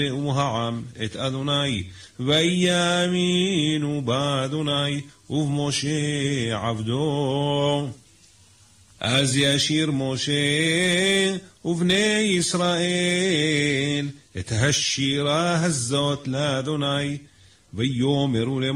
העם את אדוני, ויאמינו באדוני ובמשה עבדו. אז ישיר משה ובני ישראל את השירה הזאת לאדוני, ויאמרו